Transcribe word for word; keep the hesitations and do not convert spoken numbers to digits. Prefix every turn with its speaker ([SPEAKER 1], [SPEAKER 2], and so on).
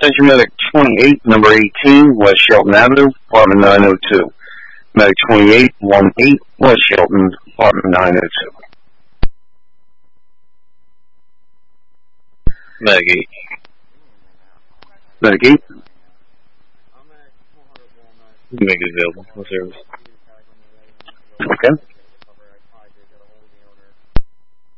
[SPEAKER 1] Attention Medic twenty-eight, number eighteen, West Shelton Avenue, apartment nine oh two. Medic twenty-eight, one eight, West Shelton, apartment nine oh two. Medic eight. Medic eight. You can make it available. No service. Okay.